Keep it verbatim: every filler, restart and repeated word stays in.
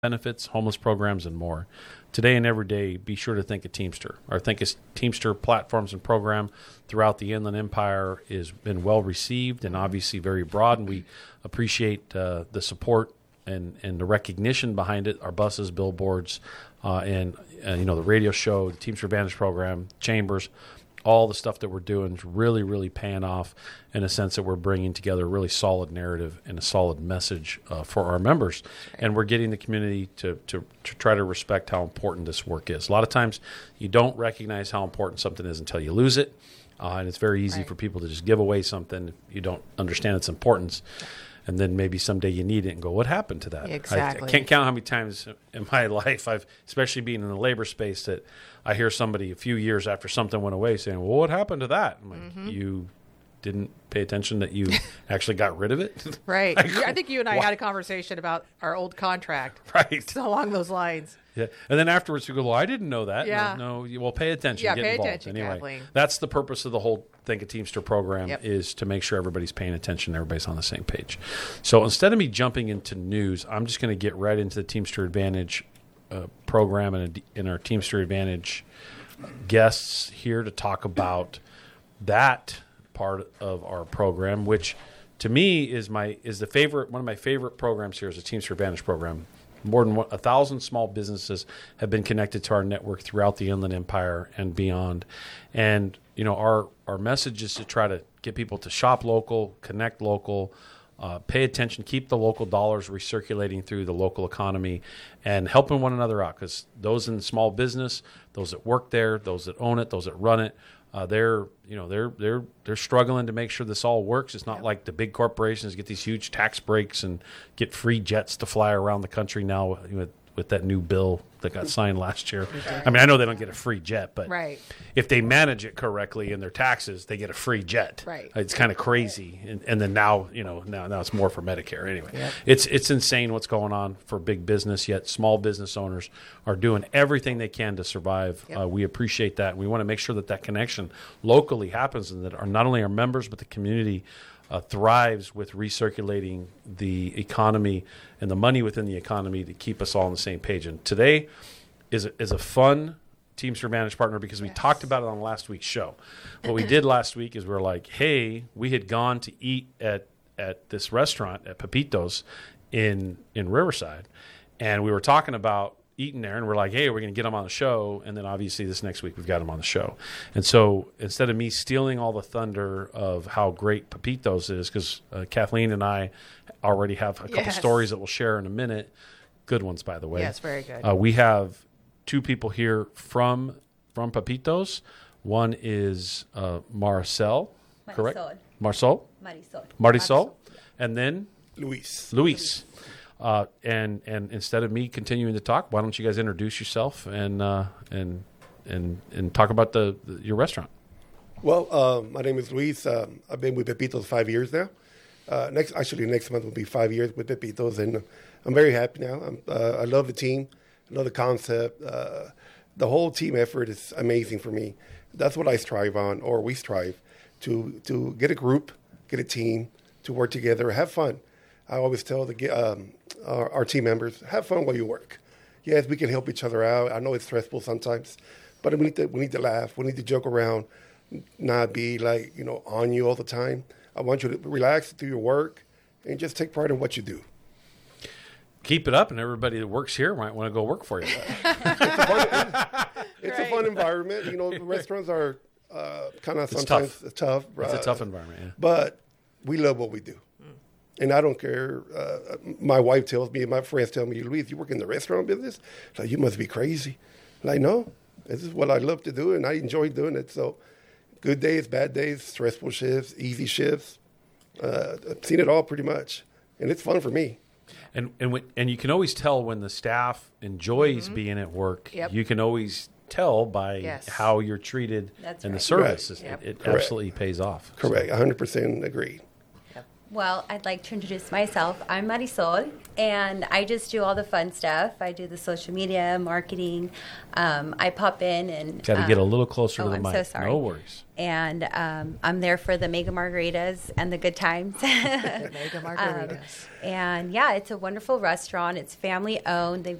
benefits, homeless programs, and more. Today and every day, be sure to think of Teamster. Our Think of Teamster platforms and program throughout the Inland Empire has been well received and obviously very broad, and we appreciate uh, the support and, and the recognition behind it. Our buses, billboards, uh, and uh, you know the radio show, the Teamster Advantage program, chambers, all the stuff that we're doing is really, really paying off in a sense that we're bringing together a really solid narrative and a solid message uh, for our members. Right. And we're getting the community to, to, to try to respect how important this work is. A lot of times you don't recognize how important something is until you lose it. Uh, and it's very easy right. for people to just give away something if you don't understand its importance. And then maybe someday you need it and go, what happened to that? Exactly. I, I can't count how many times in my life I've, especially being in the labor space, that I hear somebody a few years after something went away saying, well, what happened to that? I'm like, mm-hmm. you didn't pay attention that you actually got rid of it? Right. I think you and I what? had a conversation about our old contract. Right. So along those lines. Yeah. And then afterwards you go, well, I didn't know that. Yeah. No, no you, well, pay attention. Yeah, Get pay involved. attention, Anyway, Kathleen. That's the purpose of the whole Think of Teamster program yep. is to make sure everybody's paying attention, everybody's on the same page. So instead of me jumping into news, I'm just going to get right into the Teamster Advantage uh, program and in our Teamster Advantage guests here to talk about that part of our program, which to me is my is the favorite one of my favorite programs here is the Teamster Advantage program. More than one, a thousand small businesses have been connected to our network throughout the Inland Empire and beyond. And you know, our our message is to try to get people to shop local, connect local, uh, pay attention, keep the local dollars recirculating through the local economy, and helping one another out. Because those in small business, those that work there, those that own it, those that run it, uh, they're you know they're they're they're struggling to make sure this all works. It's not yep. like the big corporations get these huge tax breaks and get free jets to fly around the country now with, with that new bill that got signed last year. I mean, I know they don't get a free jet, but right. if they manage it correctly in their taxes, they get a free jet. Right. It's kind of crazy. And, and then now, you know, now now it's more for Medicare. Anyway, yep. it's it's insane what's going on for big business, yet small business owners are doing everything they can to survive. Yep. Uh, we appreciate that. We want to make sure that that connection locally happens and that our, not only our members, but the community Uh, thrives with recirculating the economy and the money within the economy to keep us all on the same page. And today is a, is a fun Teamster Advantage partner because we yes. talked about it on last week's show. What we did last week is we we're like, hey, we had gone to eat at at this restaurant at Pepito's in in Riverside, and we were talking about eating there, and we're like, hey, we're going to get them on the show, and then obviously this next week we've got them on the show. And so instead of me stealing all the thunder of how great Pepito's is, because uh, Kathleen and I already have a couple yes. stories that we'll share in a minute, good ones, by the way. Yes, very good. Uh, we have two people here from from Pepito's. One is uh, Marcel, Marisol. correct? Marcel? Marisol. Marisol. And then? Luis. Luis. Uh, and and instead of me continuing to talk, why don't you guys introduce yourself and uh, and and and talk about the, the your restaurant? Well, uh, my name is Luis. Um, I've been with Pepito's five years now. Uh, next, actually, next month will be five years with Pepito's, and I'm very happy now. I'm, uh, I love the team. I love the concept. Uh, the whole team effort is amazing for me. That's what I strive on, or we strive to to get a group, get a team to work together, have fun. I always tell the um, our, our team members, have fun while you work. Yes, we can help each other out. I know it's stressful sometimes, but we need to we need to laugh. We need to joke around, not be like you know on you all the time. I want you to relax, do your work, and just take pride in what you do. Keep it up, and everybody that works here might want to go work for you. it's a fun, it's a fun environment. You know, restaurants are uh, kind of sometimes tough. tough. It's uh, a tough environment, yeah. But we love what we do. And I don't care. Uh, my wife tells me, and my friends tell me, Luis, you work in the restaurant business? Like, you must be crazy. Like, no, this is what I love to do, and I enjoy doing it. So good days, bad days, stressful shifts, easy shifts. Uh, I've seen it all pretty much, and it's fun for me. And and when, and you can always tell when the staff enjoys mm-hmm. being at work. Yep. You can always tell by yes. how you're treated That's and right. the service. Right. It, Yep. it Correct. absolutely pays off. Correct, one hundred percent agreed. Yep. Well, I'd like to introduce myself. I'm Marisol, and I just do all the fun stuff. I do the social media, marketing. Um, I pop in and... Got to um, get a little closer oh, to the I'm mic. so sorry. No worries. And um, I'm there for the mega margaritas and the good times. Mega margaritas. Um, and, yeah, it's a wonderful restaurant. It's family-owned. They